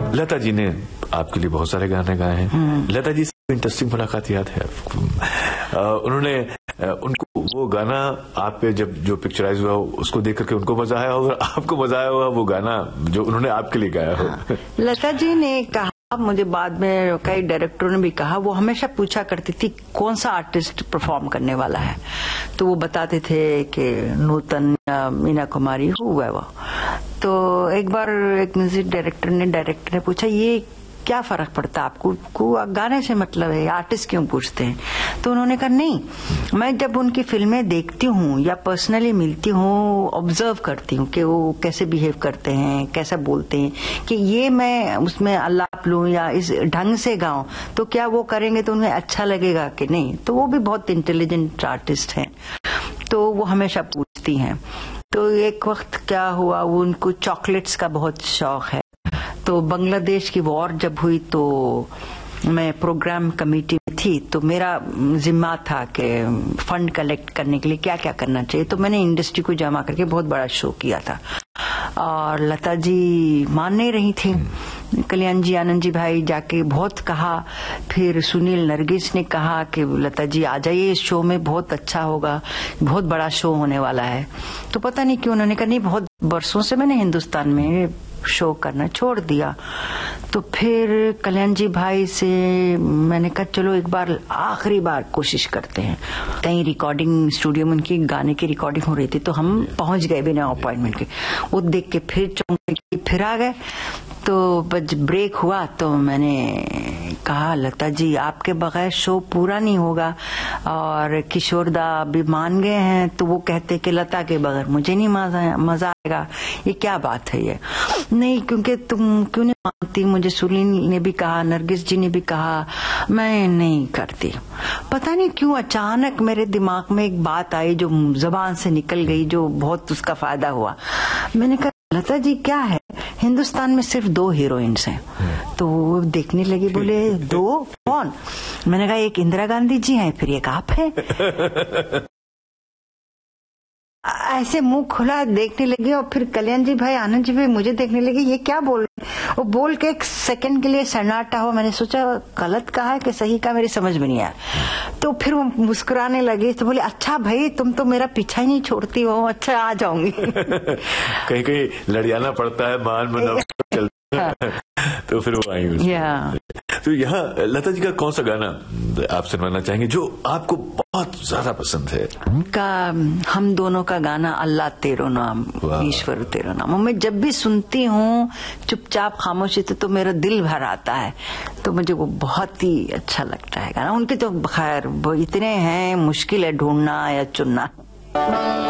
लता जी ने आपके लिए बहुत सारे गाने गाए हैं। लता जी से इंटरेस्टिंग मुलाकात याद है आपको? उनको वो गाना आप पे जब जो पिक्चराइज हुआ उसको देख करके उनको मजा आया और आपको मजा आया हुआ वो गाना जो उन्होंने आपके लिए गाया हो? हाँ। लता जी ने कहा, मुझे बाद में कई डायरेक्टरों ने भी कहा, वो हमेशा पूछा करती थी कौन सा आर्टिस्ट परफॉर्म करने वाला है, तो वो बताते थे कि नूतन या मीना कुमारी हुआ है वो। तो एक बार एक म्यूजिक डायरेक्टर ने पूछा, ये क्या फर्क पड़ता आपको, गाने से मतलब है, आर्टिस्ट क्यों पूछते हैं? तो उन्होंने कहा नहीं, मैं जब उनकी फिल्में देखती हूँ या पर्सनली मिलती हूँ, ऑब्जर्व करती हूँ कि वो कैसे बिहेव करते हैं, कैसा बोलते हैं, कि ये मैं उसमें अल्लाह लूं या इस ढंग से गाऊं तो क्या वो करेंगे तो उन्हें अच्छा लगेगा कि नहीं। तो वो भी बहुत इंटेलिजेंट आर्टिस्ट हैं, तो वो हमेशा पूछती हैं। तो एक वक्त क्या हुआ, वो उनको चॉकलेट्स का बहुत शौक है, तो बांग्लादेश की वॉर जब हुई तो मैं प्रोग्राम कमेटी में थी, तो मेरा जिम्मा था कि फंड कलेक्ट करने के लिए क्या क्या करना चाहिए। तो मैंने इंडस्ट्री को जमा करके बहुत बड़ा शो किया था और लता जी मान नहीं रही थी। कल्याण जी, आनंद जी भाई जाके बहुत कहा, फिर सुनील नरगिस ने कहा कि लता जी आ जाइए इस शो में, बहुत अच्छा होगा, बहुत बड़ा शो होने वाला है। तो पता नहीं क्यों उन्होंने कहा नहीं, बहुत वर्षों से मैंने हिंदुस्तान में शो करना छोड़ दिया। तो फिर कल्याण जी भाई से मैंने कहा चलो एक बार आखिरी बार कोशिश करते हैं। कहीं रिकॉर्डिंग स्टूडियो में उनकी गाने की रिकॉर्डिंग हो रही थी, तो हम पहुंच गए बिना अपॉइंटमेंट के। वो देख के फिर चौंके, फिर आ गए। तो ब्रेक हुआ तो मैंने कहा, लता जी आपके बगैर शो पूरा नहीं होगा, और किशोर दा भी मान गए हैं, तो वो कहते कि लता के बगैर मुझे नहीं मजा आएगा। ये क्या बात है? ये नहीं, क्योंकि तुम क्यों नहीं मानती? मुझे सुनील ने भी कहा, नरगिस जी ने भी कहा, मैं नहीं करती। पता नहीं क्यों अचानक मेरे दिमाग में एक बात आई जो जबान से निकल गई, जो बहुत उसका फायदा हुआ। मैंने कहा लता जी क्या है, हिंदुस्तान में सिर्फ 2 हीरोइंस हैं। तो वो देखने लगी, बोले 2 कौन? मैंने कहा एक इंदिरा गांधी जी हैं, फिर एक आप हैं। ऐसे मुंह खुला देखने लगे, और फिर कल्याण जी भाई, आनंद जी भाई मुझे देखने लगे, ये क्या बोल रहे? वो बोल के एक सेकंड के लिए सन्नाटा हुआ। मैंने सोचा गलत कहा है कि सही कहा, मेरी समझ में नहीं आया। तो फिर वो मुस्कुराने लगे, तो बोले अच्छा भाई तुम तो मेरा पीछा ही नहीं छोड़ती हो, अच्छा आ जाऊंगी। कहीं कहीं लड़ियाना पड़ता है, मान मना तो फिर वो आई। तो यहाँ लता जी का कौन सा गाना आप सुनवाना चाहेंगे जो आपको बहुत ज्यादा पसंद है? हम दोनों का गाना, अल्लाह तेरो नाम, ईश्वर तेरो नाम। मैं जब भी सुनती हूँ चुपचाप खामोशी तो मेरा दिल भर आता है, तो मुझे वो बहुत ही अच्छा लगता है गाना। उनके तो खैर वो इतने हैं, मुश्किल है ढूंढना या चुनना।